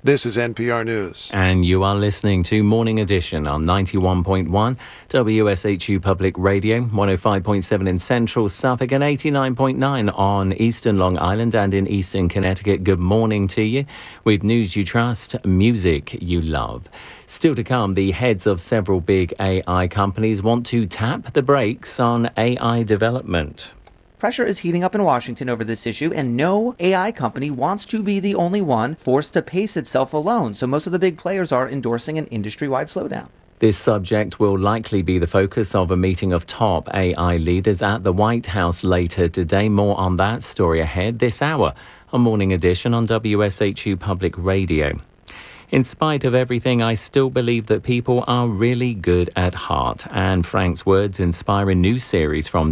This is NPR News. And you are listening to Morning Edition on 91.1 WSHU Public Radio, 105.7 in Central Suffolk and 89.9 on Eastern Long Island and in Eastern Connecticut. Good morning to you. With news you trust, music you love. Still to come, the heads of several big AI companies want to tap the brakes on AI development. Pressure is heating up in Washington over this issue, and no AI company wants to be the only one forced to pace itself alone. So most of the big players are endorsing an industry-wide slowdown. This subject will likely be the focus of a meeting of top AI leaders at the White House later today. More on that story ahead this hour on Morning Edition on WSHU Public Radio. In spite of everything, I still believe that people are really good at heart. Anne Frank's words inspire a new series from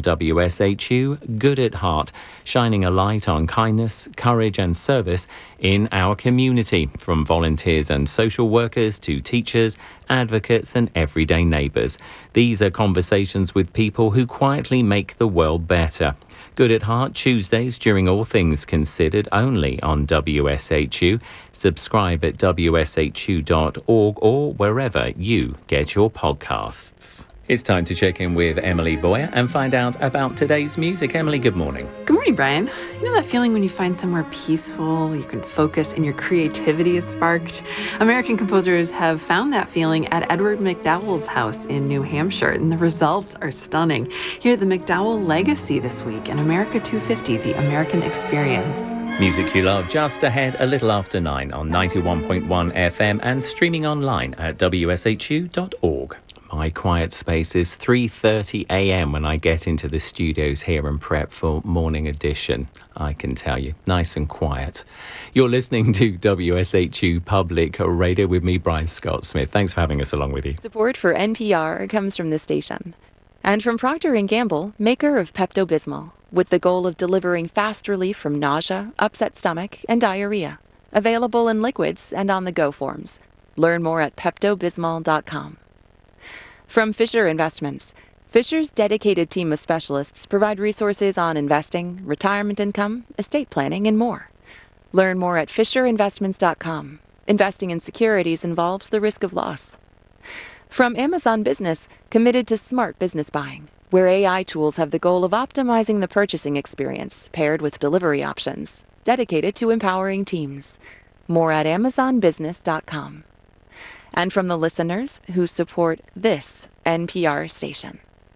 WSHU, Good at Heart, shining a light on kindness, courage and service in our community, from volunteers and social workers to teachers, advocates and everyday neighbours. These are conversations with people who quietly make the world better. Good at Heart, Tuesdays during All Things Considered, only on WSHU. Subscribe at wshu.org or wherever you get your podcasts. It's time to check in with Emily Boyer and find out about today's music. Emily, good morning. Good morning, Brian. You know that feeling when you find somewhere peaceful, you can focus, and your creativity is sparked? American composers have found that feeling at Edward McDowell's house in New Hampshire, and the results are stunning. Hear the McDowell Legacy this week and America 250, The American Experience. Music you love just ahead, a little after 9 on 91.1 FM and streaming online at wshu.org. My quiet space is 3:30 a.m. when I get into the studios here and prep for Morning Edition. I can tell you, nice and quiet. You're listening to WSHU Public Radio with me, Brian Scott Smith. Thanks for having us along with you. Support for NPR comes from the station. And from Procter & Gamble, maker of Pepto-Bismol, with the goal of delivering fast relief from nausea, upset stomach, and diarrhea. Available in liquids and on-the-go forms. Learn more at PeptoBismol.com. From Fisher Investments, Fisher's dedicated team of specialists provide resources on investing, retirement income, estate planning, and more. Learn more at FisherInvestments.com. Investing in securities involves the risk of loss. From Amazon Business, committed to smart business buying, where AI tools have the goal of optimizing the purchasing experience paired with delivery options, dedicated to empowering teams. More at AmazonBusiness.com. And from the listeners who support this NPR station.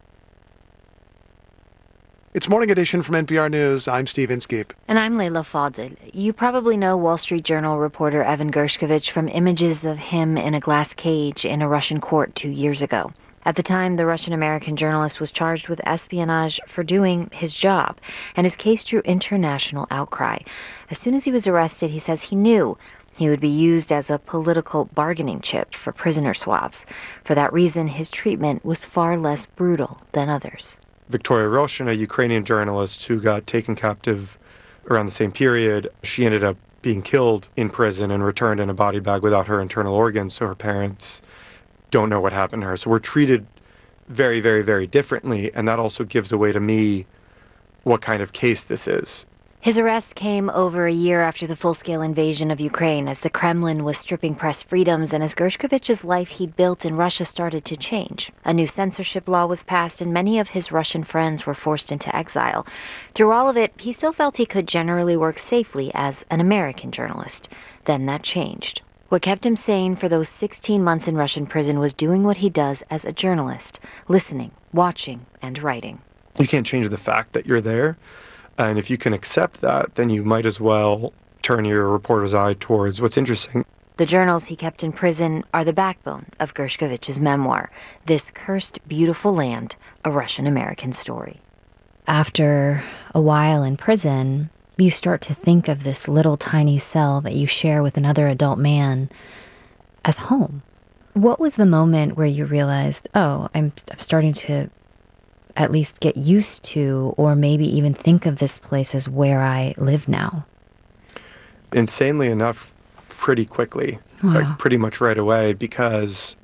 It's Morning Edition from NPR News. I'm Steve Inskeep. And I'm Leila Fadel. You probably know Wall Street Journal reporter Evan Gershkovich from images of him in a glass cage in a Russian court 2 years ago. At the time, the Russian-American journalist was charged with espionage for doing his job, and his case drew international outcry. As soon as he was arrested, he says he knew he would be used as a political bargaining chip for prisoner swaps. For that reason, his treatment was far less brutal than others. Victoria Roshin, a Ukrainian journalist who got taken captive around the same period, she ended up being killed in prison and returned in a body bag without her internal organs, so her parents don't know what happened to her. So we're treated very, very, very differently, and that also gives away to me what kind of case this is. His arrest came over a year after the full-scale invasion of Ukraine, as the Kremlin was stripping press freedoms and as Gershkovich's life he'd built in Russia started to change. A new censorship law was passed, and many of his Russian friends were forced into exile. Through all of it, he still felt he could generally work safely as an American journalist. Then that changed. What kept him sane for those 16 months in Russian prison was doing what he does as a journalist, listening, watching, and writing. You can't change the fact that you're there. And if you can accept that, then you might as well turn your reporter's eye towards what's interesting. The journals he kept in prison are the backbone of Gershkovich's memoir, This Cursed Beautiful Land, a Russian-American Story. After a while in prison, you start to think of this little tiny cell that you share with another adult man as home. What was the moment where you realized, oh, I'm starting to at least get used to, or maybe even think of this place as where I live now? Insanely enough, pretty quickly, like pretty much right away, because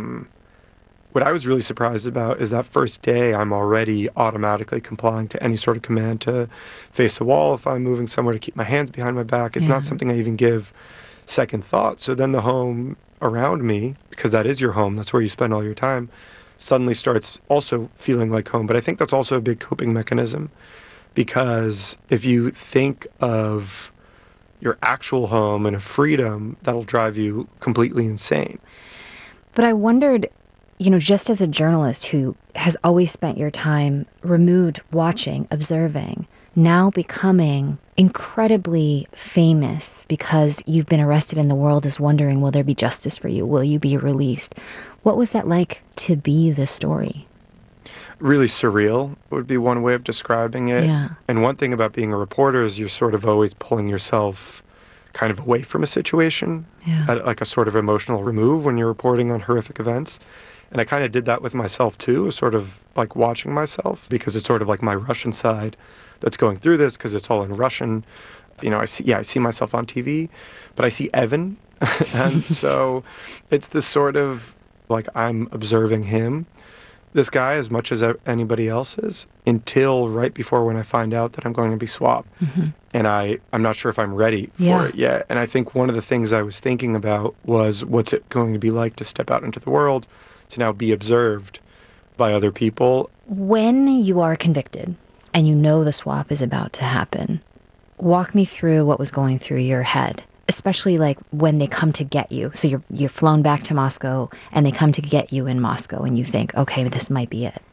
what I was really surprised about is that first day I'm already automatically complying to any sort of command to face a wall if I'm moving somewhere, to keep my hands behind my back. It's not something I even give second thought. So then the home around me, because that is your home, that's where you spend all your time, suddenly starts also feeling like home. But I think that's also a big coping mechanism, because if you think of your actual home and a freedom, that'll drive you completely insane. But I wondered, just as a journalist who has always spent your time removed, watching, observing, now becoming incredibly famous because you've been arrested and the world is wondering, will there be justice for you? Will you be released? What was that like to be the story? Really surreal would be one way of describing it. Yeah. And one thing about being a reporter is you're sort of always pulling yourself kind of away from a situation, at like a sort of emotional remove when you're reporting on horrific events. And I kind of did that with myself too, sort of like watching myself, because it's sort of like my Russian side that's going through this, because it's all in Russian. I see myself on TV, but I see Evan. And so it's this sort of like I'm observing him, this guy, as much as anybody else is, until right before when I find out that I'm going to be swapped. Mm-hmm. And I'm not sure if I'm ready for it yet. And I think one of the things I was thinking about was, what's it going to be like to step out into the world, to now be observed by other people? When you are convicted and you know the swap is about to happen, walk me through what was going through your head, especially like when they come to get you. So you're flown back to Moscow and they come to get you in Moscow and you think, okay, this might be it.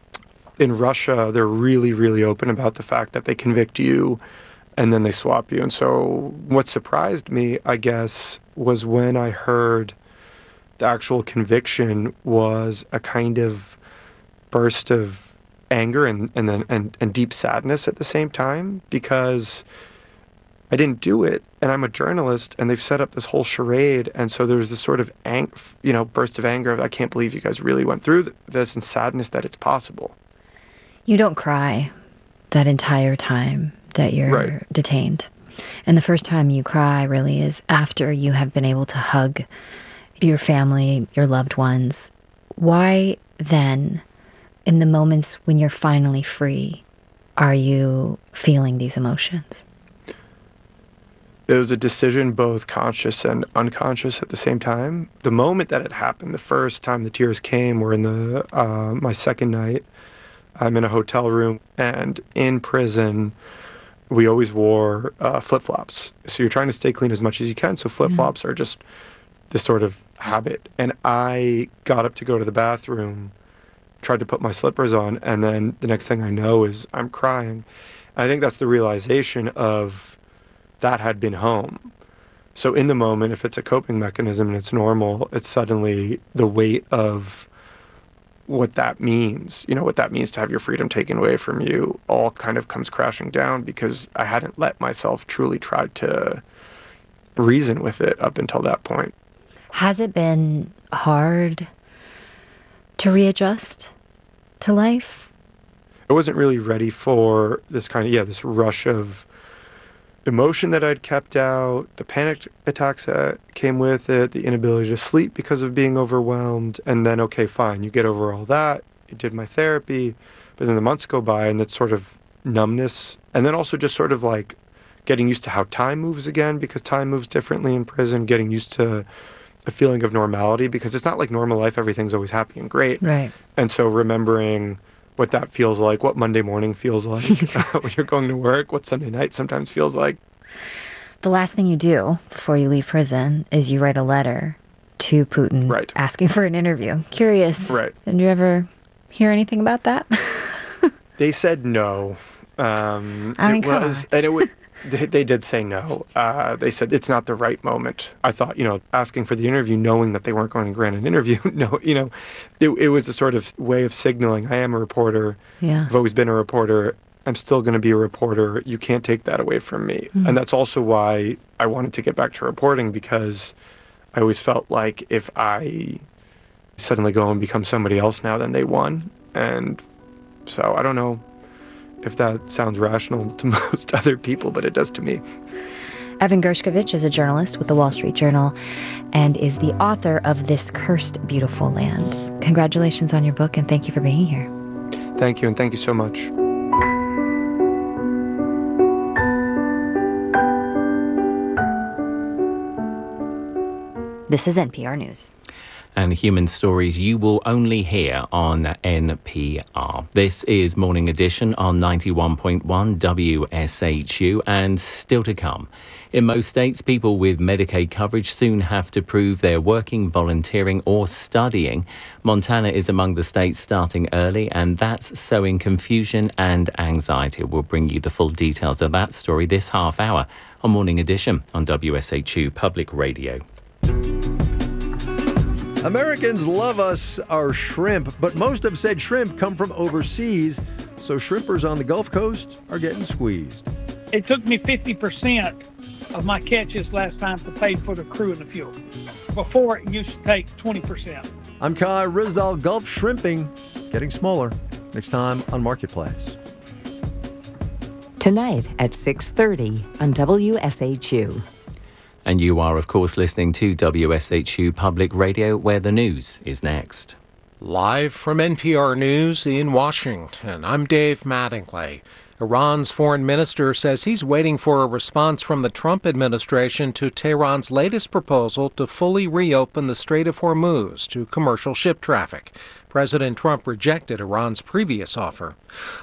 In Russia, they're really, really open about the fact that they convict you and then they swap you. And so what surprised me, I guess, was when I heard the actual conviction was a kind of burst of anger and deep sadness at the same time, because I didn't do it, and I'm a journalist, and they've set up this whole charade, and so there's this sort of burst of anger of, I can't believe you guys really went through this, and sadness that it's possible. You don't cry that entire time that you're detained. And the first time you cry really is after you have been able to hug your family, your loved ones. Why then, in the moments when you're finally free, are you feeling these emotions? It was a decision, both conscious and unconscious at the same time. The moment that it happened, the first time the tears came, were in my second night. I'm in a hotel room, and in prison, we always wore flip-flops. So you're trying to stay clean as much as you can. So flip-flops are just this sort of habit. And I got up to go to the bathroom, tried to put my slippers on, and then the next thing I know is I'm crying. I think that's the realization of that had been home. So in the moment, if it's a coping mechanism and it's normal, it's suddenly the weight of what that means, what that means to have your freedom taken away from you, all kind of comes crashing down, because I hadn't let myself truly try to reason with it up until that point. Has it been hard to readjust to life? I wasn't really ready for this kind of, this rush of emotion that I'd kept out, the panic attacks that came with it, the inability to sleep because of being overwhelmed. And then, okay, fine, you get over all that. You did my therapy, but then the months go by and it's sort of numbness. And then also just sort of like getting used to how time moves again, because time moves differently in prison, getting used to a feeling of normality, because it's not like normal life, everything's always happy and great. Right. And so remembering what that feels like, what Monday morning feels like when you're going to work, what Sunday night sometimes feels like. The last thing you do before you leave prison is you write a letter to Putin asking for an interview. Curious. Right. Did you ever hear anything about that? They said no. They did say no. They said it's not the right moment. I thought, asking for the interview, knowing that they weren't going to grant an interview, it was a sort of way of signaling, I am a reporter. Yeah. I've always been a reporter. I'm still going to be a reporter. You can't take that away from me. Mm-hmm. And that's also why I wanted to get back to reporting, because I always felt like if I suddenly go and become somebody else now, then they won. And so I don't know if that sounds rational to most other people, but it does to me. Evan Gershkovich is a journalist with the Wall Street Journal and is the author of This Cursed Beautiful Land. Congratulations on your book, and thank you for being here. Thank you, and thank you so much. This is NPR News. And human stories you will only hear on NPR. This is Morning Edition on 91.1 WSHU, and still to come. In most states, people with Medicaid coverage soon have to prove they're working, volunteering, or studying. Montana is among the states starting early, and that's sowing confusion and anxiety. We'll bring you the full details of that story this half hour on Morning Edition on WSHU Public Radio. Americans love us our shrimp, but most have said shrimp come from overseas, so shrimpers on the Gulf Coast are getting squeezed. It took me 50% of my catches last time to pay for the crew and the fuel. Before, it used to take 20%. I'm Kai Rizdal. Gulf shrimping getting smaller. Next time on Marketplace. Tonight at 6:30 on WSHU. And you are, of course, listening to WSHU Public Radio, where the news is next. Live from NPR News in Washington, I'm Dave Mattingly. Iran's foreign minister says he's waiting for a response from the Trump administration to Tehran's latest proposal to fully reopen the Strait of Hormuz to commercial ship traffic. President Trump rejected Iran's previous offer.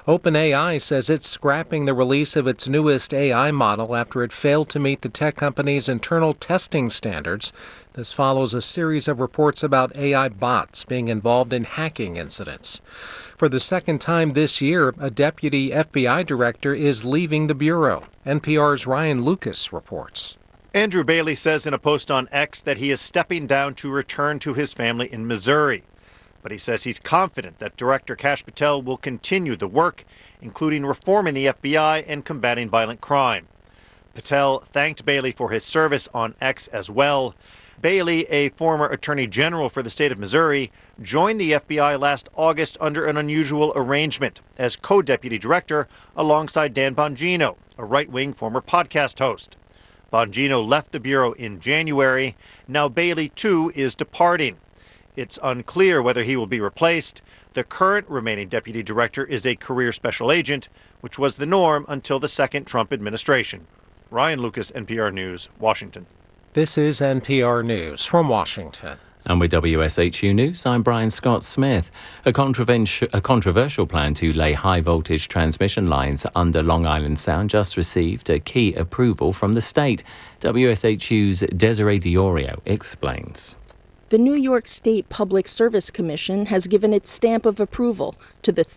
OpenAI says it's scrapping the release of its newest AI model after it failed to meet the tech company's internal testing standards. This follows a series of reports about AI bots being involved in hacking incidents. For the second time this year, a deputy FBI director is leaving the bureau. NPR's Ryan Lucas reports. Andrew Bailey says in a post on X that he is stepping down to return to his family in Missouri. But he says he's confident that Director Kash Patel will continue the work, including reforming the FBI and combating violent crime. Patel thanked Bailey for his service on X as well. Bailey, a former attorney general for the state of Missouri, joined the FBI last August under an unusual arrangement as co-deputy director alongside Dan Bongino, a right-wing former podcast host. Bongino left the bureau in January. Now Bailey, too, is departing. It's unclear whether he will be replaced. The current remaining deputy director is a career special agent, which was the norm until the second Trump administration. Ryan Lucas, NPR News, Washington. This is NPR News from Washington. And with WSHU News, I'm Brian Scott Smith. A controversial plan to lay high-voltage transmission lines under Long Island Sound just received a key approval from the state. WSHU's Desiree Diorio explains. The New York State Public Service Commission has given its stamp of approval to the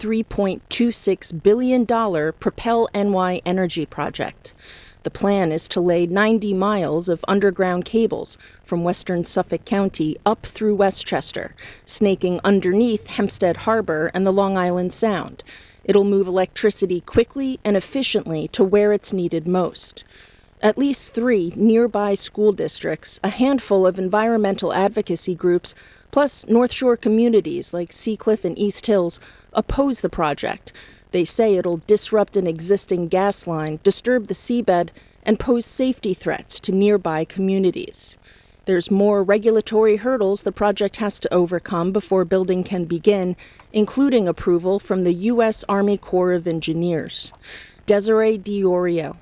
$3.26 billion Propel NY Energy project. The plan is to lay 90 miles of underground cables from western Suffolk County up through Westchester, snaking underneath Hempstead Harbor and the Long Island Sound. It'll move electricity quickly and efficiently to where it's needed most. At least 3 nearby school districts, a handful of environmental advocacy groups, plus North Shore communities like Seacliff and East Hills oppose the project. They say it'll disrupt an existing gas line, disturb the seabed, and pose safety threats to nearby communities. There's more regulatory hurdles the project has to overcome before building can begin, including approval from the U.S. Army Corps of Engineers. Desiree Diorio,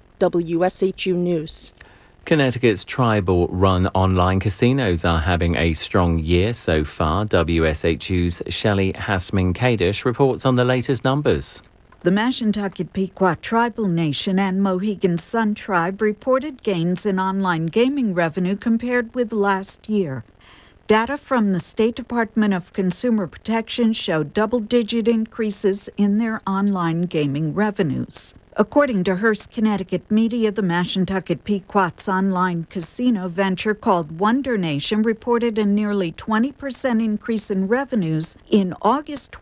WSHU News. Connecticut's tribal-run online casinos are having a strong year so far. WSHU's Shelley Hasman-Kadish reports on the latest numbers. The Mashantucket Pequot Tribal Nation and Mohegan Sun Tribe reported gains in online gaming revenue compared with last year. Data from the State Department of Consumer Protection showed double-digit increases in their online gaming revenues. According to Hearst Connecticut Media, the Mashantucket Pequot's online casino venture called Wonder Nation reported a nearly 20% increase in revenues in August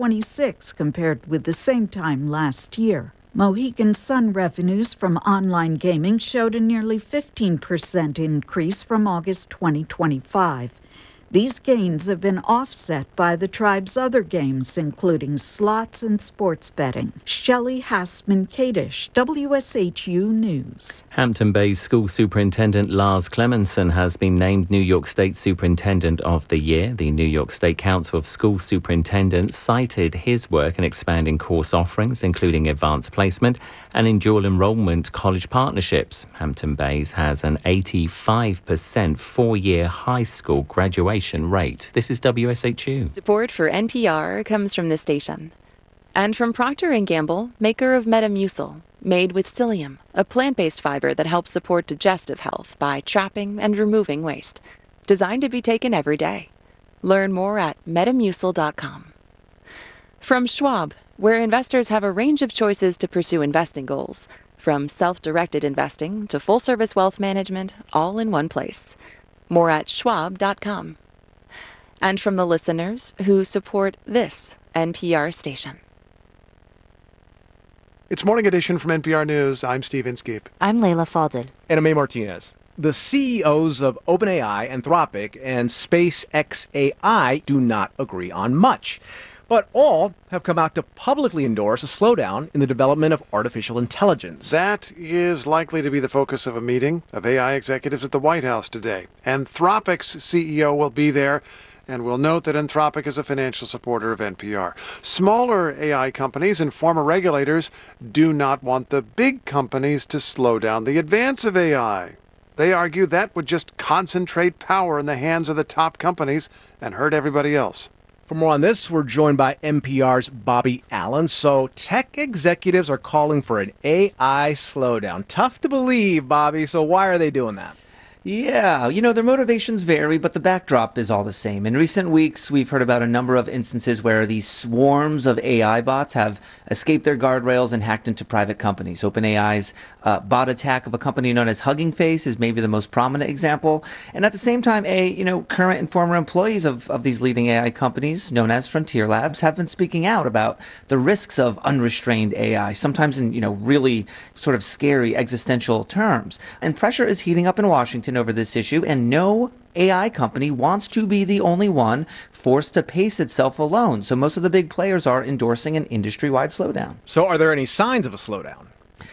2026 compared with the same time last year. Mohegan Sun revenues from online gaming showed a nearly 15% increase from August 2025. These gains have been offset by the tribe's other games, including slots and sports betting. Shelley Hassman-Kadish, WSHU News. Hampton Bays School Superintendent Lars Clemenson has been named New York State Superintendent of the Year. The New York State Council of School Superintendents cited his work in expanding course offerings, including advanced placement and in dual enrollment college partnerships. Hampton Bays has an 85% four-year high school graduation rate. This is WSHU. Support for NPR comes from this station. And from Procter & Gamble, maker of Metamucil, made with psyllium, a plant-based fiber that helps support digestive health by trapping and removing waste. Designed to be taken every day. Learn more at metamucil.com. From Schwab, where investors have a range of choices to pursue investing goals, from self-directed investing to full-service wealth management, all in one place. More at schwab.com. And from the listeners who support this NPR station. It's Morning Edition from NPR News. I'm Steve Inskeep. I'm Layla Falded. And I'm May Martinez. The CEOs of OpenAI, Anthropic, and SpaceX AI do not agree on much. But all have come out to publicly endorse a slowdown in the development of artificial intelligence. That is likely to be the focus of a meeting of AI executives at the White House today. Anthropic's CEO will be there. And we'll note that Anthropic is a financial supporter of NPR. Smaller AI companies and former regulators do not want the big companies to slow down the advance of AI. They argue that would just concentrate power in the hands of the top companies and hurt everybody else. For more on this, we're joined by NPR's Bobby Allen. So tech executives are calling for an AI slowdown. Tough to believe, Bobby. So why are they doing that? Yeah, their motivations vary, but the backdrop is all the same. In recent weeks, we've heard about a number of instances where these swarms of AI bots have escaped their guardrails and hacked into private companies. OpenAI's bot attack of a company known as Hugging Face is maybe the most prominent example. And at the same time, current and former employees of these leading AI companies, known as Frontier Labs, have been speaking out about the risks of unrestrained AI, sometimes in, really sort of scary existential terms. And pressure is heating up in Washington over this issue, and no AI company wants to be the only one forced to pace itself alone. So most of the big players are endorsing an industry-wide slowdown. So are there any signs of a slowdown?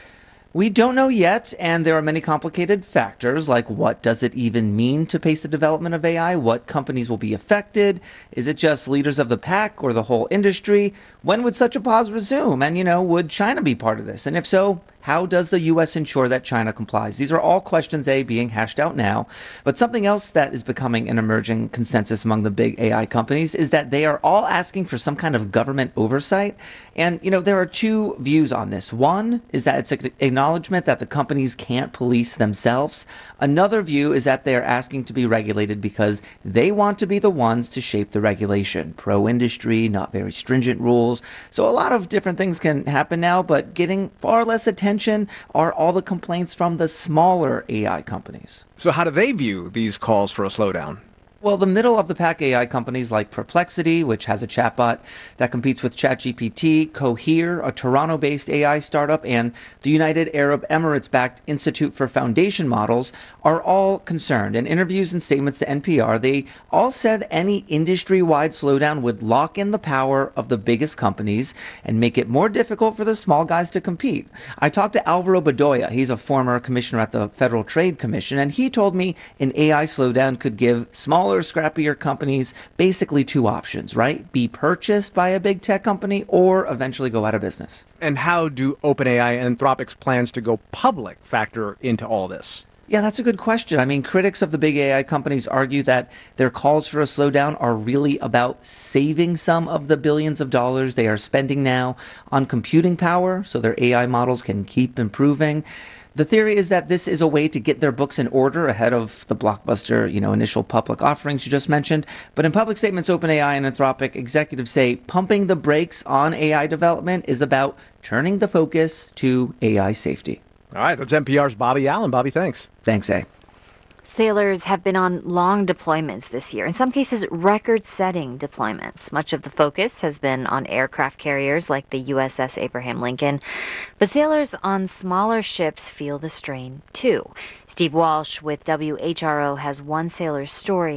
We don't know yet, and there are many complicated factors, like what does it even mean to pace the development of AI? What companies will be affected? Is it just leaders of the pack or the whole industry? When would such a pause resume? And, would China be part of this? And if so, how does the U.S. ensure that China complies? These are all questions, being hashed out now. But something else that is becoming an emerging consensus among the big AI companies is that they are all asking for some kind of government oversight. And, there are two views on this. One is that it's an acknowledgement that the companies can't police themselves. Another view is that they're asking to be regulated because they want to be the ones to shape the regulation. Pro-industry, not very stringent rules. So a lot of different things can happen now, but getting far less attention are all the complaints from the smaller AI companies. So how do they view these calls for a slowdown? Well, the middle-of-the-pack AI companies like Perplexity, which has a chatbot that competes with ChatGPT, Cohere, a Toronto-based AI startup, and the United Arab Emirates-backed Institute for Foundation Models are all concerned. In interviews and statements to NPR, they all said any industry-wide slowdown would lock in the power of the biggest companies and make it more difficult for the small guys to compete. I talked to Alvaro Bedoya. He's a former commissioner at the Federal Trade Commission, and he told me an AI slowdown could give smaller, scrappier companies basically two options, right? Be purchased by a big tech company or eventually go out of business. And how do OpenAI and Anthropic's plans to go public factor into all this? Yeah, that's a good question. I mean, critics of the big AI companies argue that their calls for a slowdown are really about saving some of the billions of dollars they are spending now on computing power so their AI models can keep improving. The theory is that this is a way to get their books in order ahead of the blockbuster, initial public offerings you just mentioned. But in public statements, OpenAI and Anthropic executives say pumping the brakes on AI development is about turning the focus to AI safety. All right, that's NPR's Bobby Allen. Bobby, thanks. Thanks, A. Sailors have been on long deployments this year, in some cases record-setting deployments. Much of the focus has been on aircraft carriers like the USS Abraham Lincoln. But sailors on smaller ships feel the strain, too. Steve Walsh with WHRO has one sailor's story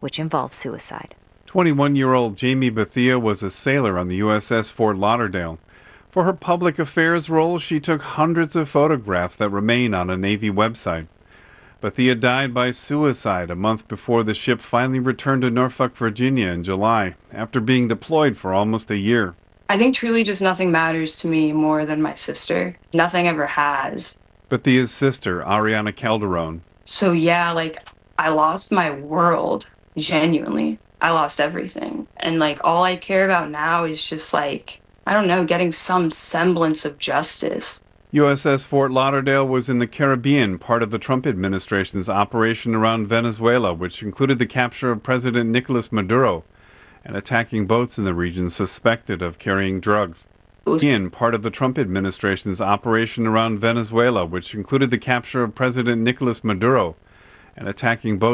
which involves suicide. 21-year-old Jamie Bethia was a sailor on the USS Fort Lauderdale. For her public affairs role, she took hundreds of photographs that remain on a Navy website. Bethia died by suicide a month before the ship finally returned to Norfolk, Virginia in July, after being deployed for almost a year. I think truly just nothing matters to me more than my sister. Nothing ever has. Bethia's sister, Ariana Calderon. So yeah, like, I lost my world, genuinely. I lost everything. And like, all I care about now is just like, I don't know, getting some semblance of justice. USS Fort Lauderdale was in the Caribbean, part of the Trump administration's operation around Venezuela, which included the capture of President Nicolas Maduro and attacking boats in the region suspected of carrying drugs. In part of the Trump administration's operation around Venezuela, which included the capture of President Nicolas Maduro and attacking boats